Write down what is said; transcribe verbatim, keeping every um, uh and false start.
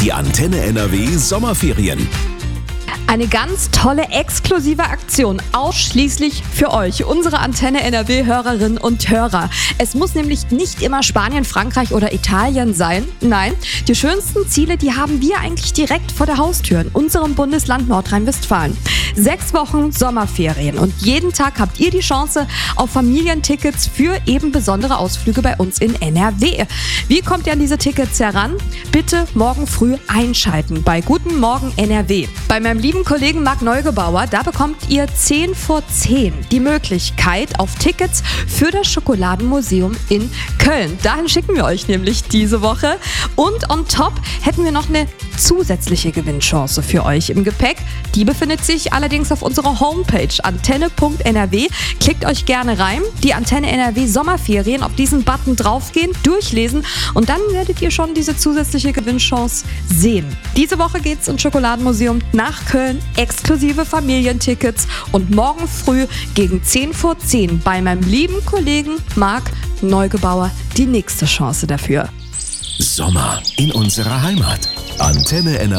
Die Antenne N R W Sommerferien. Eine ganz tolle, exklusive Aktion, ausschließlich für euch, unsere Antenne N R W-Hörerinnen und Hörer. Es muss nämlich nicht immer Spanien, Frankreich oder Italien sein. Nein, die schönsten Ziele, die haben wir eigentlich direkt vor der Haustür in unserem Bundesland Nordrhein-Westfalen. Sechs Wochen Sommerferien und jeden Tag habt ihr die Chance auf Familientickets für eben besondere Ausflüge bei uns in N R W. Wie kommt ihr an diese Tickets heran? Bitte morgen früh einschalten bei Guten Morgen N R W. Bei meinem lieben Kollegen Marc Neugebauer, da bekommt ihr zehn vor zehn die Möglichkeit auf Tickets für das Schokoladenmuseum in Köln. Dahin schicken wir euch nämlich diese Woche. Und on top hätten wir noch eine zusätzliche Gewinnchance für euch im Gepäck. Die befindet sich allerdings auf unserer Homepage antenne punkt n r w. Klickt euch gerne rein, die Antenne N R W Sommerferien, auf diesen Button draufgehen, durchlesen und dann werdet ihr schon diese zusätzliche Gewinnchance sehen. Diese Woche geht's ins Schokoladenmuseum nach Köln, exklusive Familientickets und morgen früh gegen zehn vor zehn bei meinem lieben Kollegen Marc Neugebauer die nächste Chance dafür. Sommer in unserer Heimat. Antenne N R W.